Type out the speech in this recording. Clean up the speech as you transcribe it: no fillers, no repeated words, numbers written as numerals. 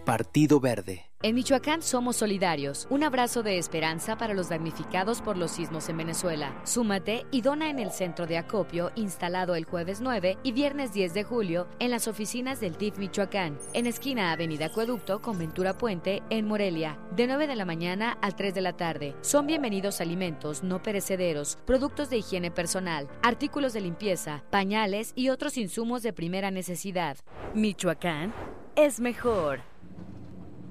Partido Verde. En Michoacán somos solidarios. Un abrazo de esperanza para los damnificados por los sismos en Venezuela. Súmate y dona en el centro de acopio instalado el jueves 9 y viernes 10 de julio en las oficinas del DIF Michoacán, en esquina Avenida Acueducto con Ventura Puente, en Morelia, de 9 de la mañana a 3 de la tarde. Son bienvenidos alimentos no perecederos, productos de higiene personal, artículos de limpieza, pañales y otros insumos de primera necesidad. Michoacán es mejor.